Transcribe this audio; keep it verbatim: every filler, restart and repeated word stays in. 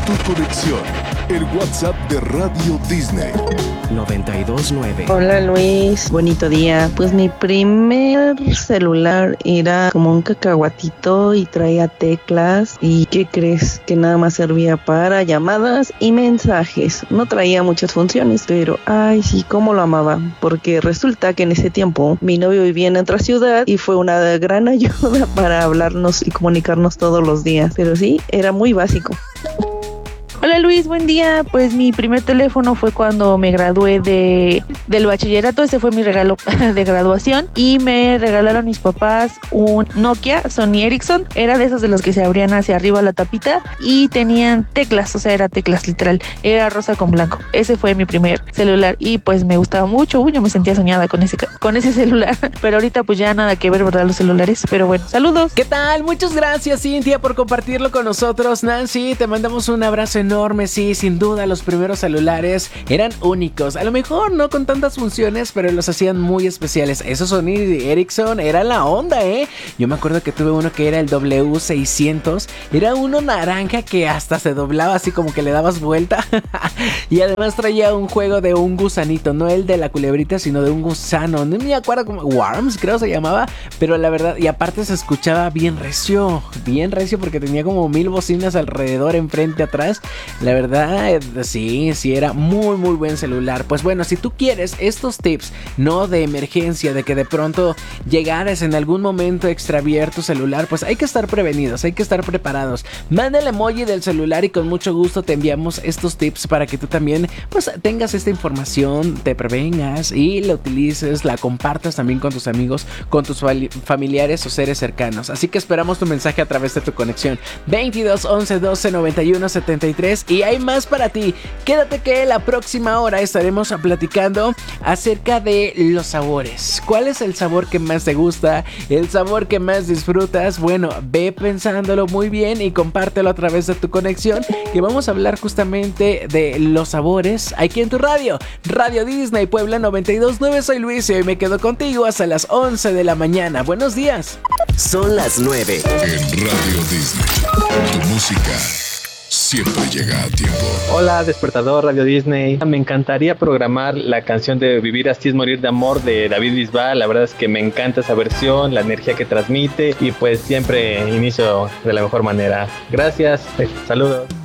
tu conexión, el WhatsApp de Radio Disney. noventa y dos nueve. Hola Luis, bonito día. Pues mi primer celular era como un cacahuatito y traía teclas. ¿Y qué crees? Que nada más servía para llamadas y mensajes. No traía muchas funciones, pero ay sí, cómo lo amaba. Porque resulta que en ese tiempo mi novio vivía en otra ciudad y fue una gran ayuda para hablarnos y comunicarnos todos los días. Pero sí, era muy básico. Hola Luis, buen día. Pues mi primer teléfono fue cuando me gradué de del bachillerato. Ese fue mi regalo de graduación y me regalaron mis papás un Nokia Sony Ericsson. Era de esos de los que se abrían hacia arriba la tapita y tenían teclas, o sea, era teclas literal. Era rosa con blanco. Ese fue mi primer celular y pues me gustaba mucho. Uy, yo me sentía soñada con ese con ese celular. Pero ahorita pues ya nada que ver, ¿verdad? Los celulares. Pero bueno, saludos. ¿Qué tal? Muchas gracias, Cintia, por compartirlo con nosotros. Nancy, te mandamos un abrazo enorme. Enorme, sí, sin duda los primeros celulares eran únicos, a lo mejor no con tantas funciones, pero los hacían muy especiales. Esos Sony Ericsson era la onda, eh. Yo me acuerdo que tuve uno que era el W seiscientos, era uno naranja que hasta se doblaba así como que le dabas vuelta y además traía un juego de un gusanito, no el de la culebrita, sino de un gusano, no me acuerdo como Worms creo se llamaba, pero la verdad, y aparte se escuchaba bien recio, bien recio porque tenía como mil bocinas alrededor, enfrente, atrás. La verdad, sí, sí, era muy, muy buen celular. Pues bueno, si tú quieres estos tips, no de emergencia, de que de pronto llegaras en algún momento a extraviar tu celular, pues hay que estar prevenidos, hay que estar preparados. Manda el emoji del celular y con mucho gusto te enviamos estos tips para que tú también, pues, tengas esta información, te prevengas y la utilices, la compartas también con tus amigos, con tus familiares o seres cercanos. Así que esperamos tu mensaje a través de tu conexión veintidós once doce noventa y uno setenta y tres. Y hay más para ti. Quédate que la próxima hora estaremos platicando acerca de los sabores. ¿Cuál es el sabor que más te gusta? ¿El sabor que más disfrutas? Bueno, ve pensándolo muy bien y compártelo a través de tu conexión, que vamos a hablar justamente de los sabores aquí en tu radio. Radio Disney Puebla noventa y dos nueve. Soy Luis y hoy me quedo contigo hasta las once de la mañana. Buenos días. Son las nueve. En Radio Disney, tu música siempre llega a tiempo. Hola, despertador Radio Disney. Me encantaría programar la canción de Vivir así es morir de amor de David Bisbal. La verdad es que me encanta esa versión, la energía que transmite y pues siempre inicio de la mejor manera. Gracias, saludos.